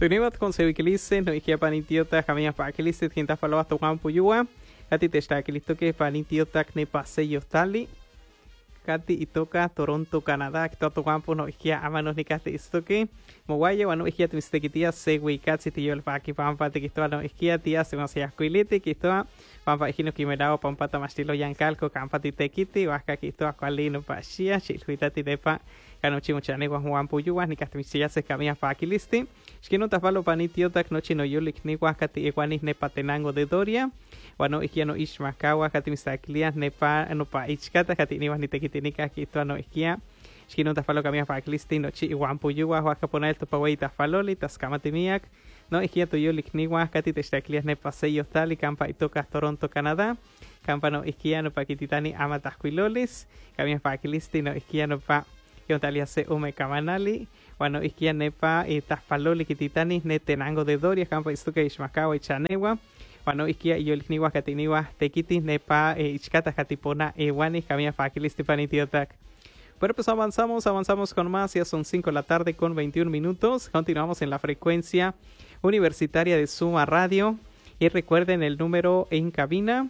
Tunivat con sevikilise, no ikia panitiota, jamia pakilise, tienta falaba tokan puyua. Kati testa kilisto que panitiota ne paseyo tali. Kati itoka Toronto, Canadá, que todo campo no ikia amanos ni kati isto que Moguayo, bueno, ikia tmistekitia segui katsi tiyo el paki pampa te kisto no ikia tia se nos ya kuilete kisto pampa hino kimerao pampa tamastilo yancalco campa titekiti waka kisto akwalino pashia chilhuitati depa kanochi muchane wa Juan Puyuwa ni katmisia se kamia fakilisti shkino tafalo panitiotak nochi no yulik ni wakati ekwanis ne patenango de Doria wano ikia no ishmakawa kati mistaklia nepa no pa ichkata kati ni wani tekitinika kisto no ikia shkino tafalo kamia fakilisti nochi Juan Puyuwa waka ponel topawai tafaloli taskamati no ikia to yulik ni wakati testaklia ne paseyo tali campa itoka Toronto, Canadá campa no ikia no pakititani amatasquilolis kamia fakilisti no ikia no pa Yontalia se ume kamanali, bueno, ikia nepa taspaloli kititani ne tenango de Doria, campa istuka ishmakawa ichanewa, bueno, ikia yolikniwa katiniwa tekiti nepa ichkata katipona ewani, kamia fakilisti panitiotak. Bueno, pues avanzamos con más, ya son 5 de la tarde con 21 minutos, continuamos en la frecuencia universitaria de Suma Radio, y recuerden el número en cabina,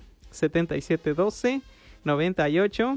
7712 98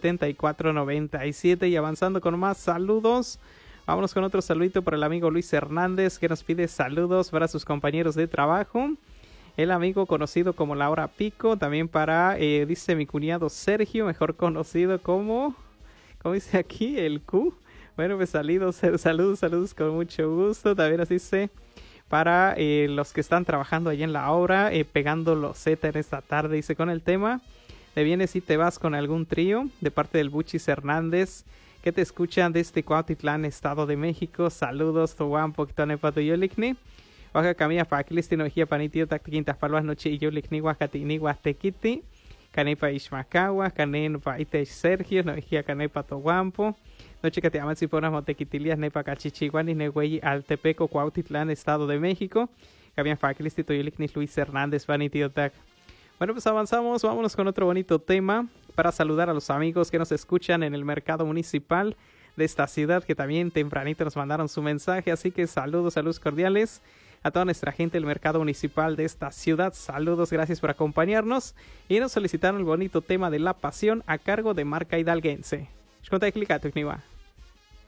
7497 y avanzando con más saludos. Vámonos con otro saludito para el amigo Luis Hernández que nos pide saludos para sus compañeros de trabajo. El amigo conocido como La Hora Pico, también para, dice mi cuñado Sergio, mejor conocido como, ¿cómo dice aquí? El Q. Bueno, pues saludos con mucho gusto. También así dice para los que están trabajando allí en la obra, pegando los Z en esta tarde, dice con el tema. Te vienes y te vas con algún trío de parte del Buchis Hernández que te escuchan desde Cuautitlán, Estado de México. Saludos, Toguan, Poquitone, Pato, Yolikni. Oaxaca, Camilla, Paquilis, Tinojía, Panitio, Tactiquintas, Palmas, Noche, y Yolikni, Oaxatini, Huastequiti, Canepa, Ishmacawa, Canen, Paite, Sergio, Nojía, Canepa, Toguampo, Noche, Catiaman, Ciponas, Montequitilias, Nepa, Cachichiguani, Negüey, Altepeco, Cuautitlán, Estado de México. Camilla, Paquilis, Yolikni, Luis Hernández, Panitio, Tac. Bueno, pues avanzamos, vámonos con otro bonito tema para saludar a los amigos que nos escuchan en el mercado municipal de esta ciudad, que también tempranito nos mandaron su mensaje, así que saludos cordiales a toda nuestra gente del mercado municipal de esta ciudad. Saludos, gracias por acompañarnos y nos solicitaron el bonito tema de La Pasión a cargo de Marca Hidalguense.